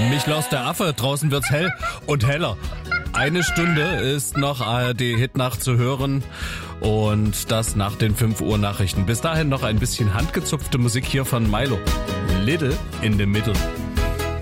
Michelaus der Affe, draußen wird's hell und heller. Eine Stunde ist noch ARD Hitnacht zu hören und das nach den 5 Uhr Nachrichten. Bis dahin noch ein bisschen handgezupfte Musik hier von Milo. Little in the Middle.